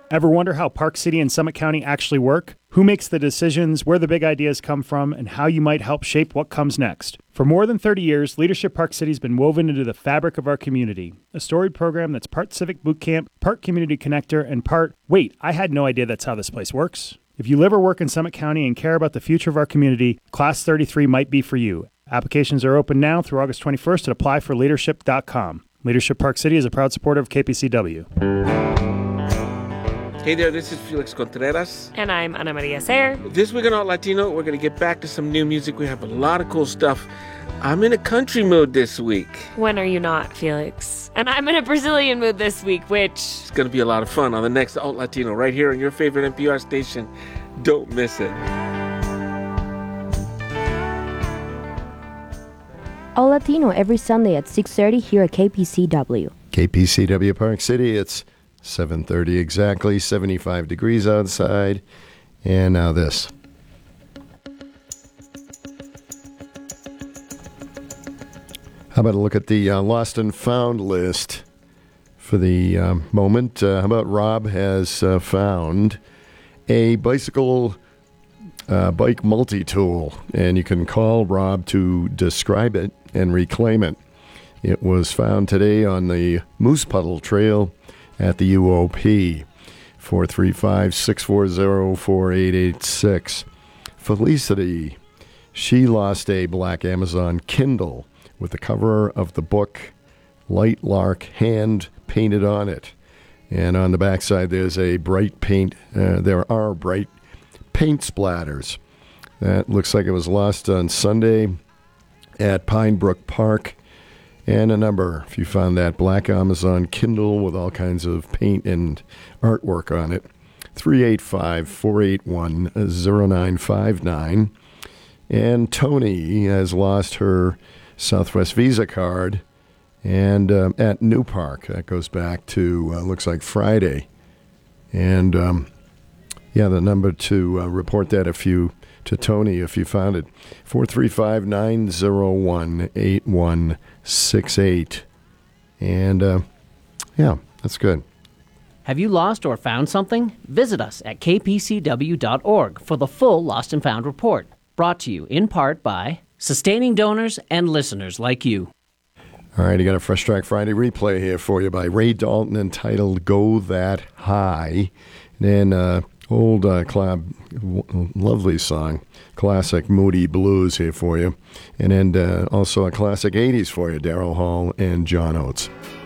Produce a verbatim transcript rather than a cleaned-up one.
Ever wonder how Park City and Summit County actually work? Who makes the decisions, where the big ideas come from, and how you might help shape what comes next? For more than thirty years, Leadership Park City has been woven into the fabric of our community. A storied program that's part Civic Boot Camp, part Community Connector, and part, wait, I had no idea that's how this place works. If you live or work in Summit County and care about the future of our community, Class thirty-three might be for you. Applications are open now through August twenty-first at apply for leadership dot com. Leadership Park City is a proud supporter of K P C W. Hey there, this is Felix Contreras. And I'm Ana Maria Sayer. This week on Alt Latino, we're going to get back to some new music. We have a lot of cool stuff. I'm in a country mood this week. When are you not, Felix? And I'm in a Brazilian mood this week, which... It's going to be a lot of fun on the next Alt Latino right here on your favorite N P R station. Don't miss it. Alt Latino every Sunday at six thirty here at K P C W. K P C W Park City, it's seven thirty exactly, seventy-five degrees outside. And now this. How about a look at the uh, lost and found list for the uh, moment? Uh, how about Rob has uh, found a bicycle uh, bike multi-tool, and you can call Rob to describe it and reclaim it. It was found today on the Moose Puddle Trail at the U O P. four three five, six four zero, four eight eight six. Felicity, she lost a black Amazon Kindle with the cover of the book Light Lark hand painted on it. And on the backside there's a bright paint, uh, there are bright paint splatters. That looks like it was lost on Sunday at Pine Brook Park. And a number, if you found that black Amazon Kindle with all kinds of paint and artwork on it, three eight five, four eight one, zero nine five nine. And Tony has lost her Southwest Visa card and um, at New Park. That goes back to, uh, looks like Friday. And, um, yeah, the number to uh, report that if you, to Tony if you found it, four three five, nine zero one, eight one six eight. And, uh, yeah, that's good. Have you lost or found something? Visit us at k p c w dot org for the full Lost and Found report. Brought to you in part by sustaining donors and listeners like you. All right, I got a Fresh Track Friday replay here for you by Ray Dalton entitled Go That High. And then uh, old uh, club, w- lovely song, classic Moody Blues here for you. And then uh, also a classic eighties for you, Daryl Hall and John Oates.